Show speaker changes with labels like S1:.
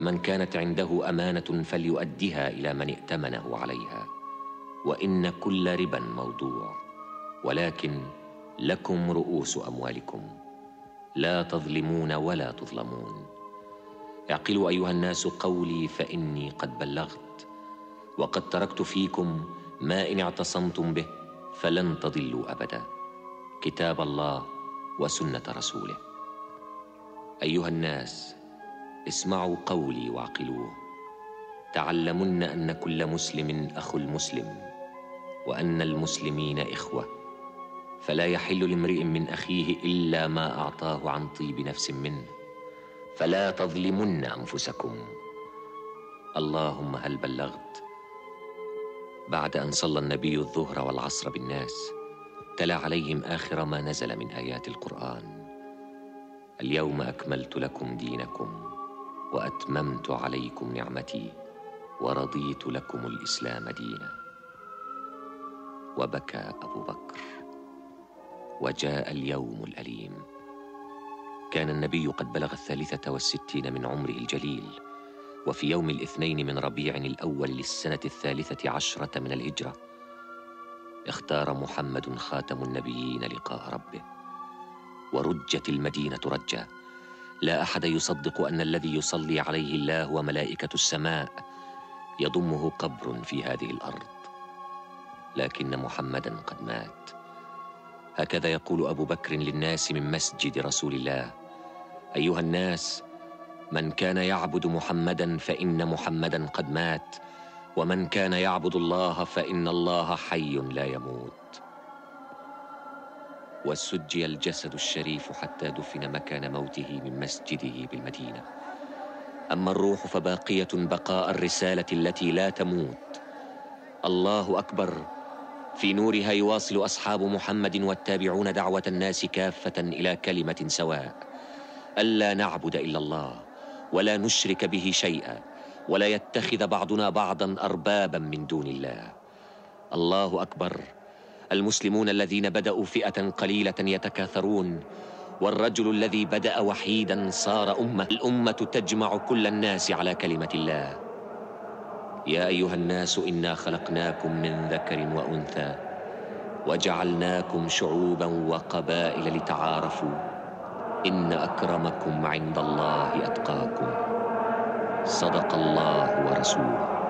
S1: من كانت عنده أمانة فليؤدها إلى من ائتمنه عليها، وإن كل ربا موضوع، ولكن لكم رؤوس أموالكم، لا تظلمون ولا تظلمون. اعقلوا أيها الناس قولي فإني قد بلغت، وقد تركت فيكم ما إن اعتصمتم به فلن تضلوا أبدا، كتاب الله وسنة رسوله. أيها الناس، اسمعوا قولي واعقلوه. تعلمن أن كل مسلم أخو المسلم، وأن المسلمين إخوة، فلا يحل لامرئ من أخيه إلا ما أعطاه عن طيب نفس منه، فلا تظلمن أنفسكم. اللهم هل بلغت؟ بعد أن صلى النبي الظهر والعصر بالناس، تلا عليهم آخر ما نزل من آيات القرآن: اليوم أكملت لكم دينكم وأتممت عليكم نعمتي ورضيت لكم الإسلام دينا. وبكى أبو بكر، وجاء اليوم الأليم. كان النبي قد بلغ 63 من عمره الجليل، وفي يوم الاثنين من ربيع الأول للسنة 13 من الهجرة اختار محمد خاتم النبيين لقاء ربه، ورجت المدينة رجا. لا أحد يصدق أن الذي يصلي عليه الله وملائكة السماء يضمه قبر في هذه الأرض، لكن محمدا قد مات. هكذا يقول أبو بكر للناس من مسجد رسول الله: أيها الناس، من كان يعبد محمدا فإن محمدا قد مات، ومن كان يعبد الله فإن الله حي لا يموت. وسجي الجسد الشريف حتى دفن مكان موته من مسجده بالمدينة. أما الروح فباقية بقاء الرسالة التي لا تموت. الله أكبر. في نورها يواصل أصحاب محمد والتابعون دعوة الناس كافة إلى كلمة سواء: ألا نعبد إلا الله، ولا نشرك به شيئا، ولا يتخذ بعضنا بعضا أربابا من دون الله. الله أكبر. المسلمون الذين بدأوا فئة قليلة يتكاثرون، والرجل الذي بدأ وحيدا صار أمة. الأمة تجمع كل الناس على كلمة الله. يا أيها الناس، إنا خلقناكم من ذكر وأنثى وجعلناكم شعوبا وقبائل لتعارفوا، إن أكرمكم عند الله أتقاكم. صدق الله ورسوله.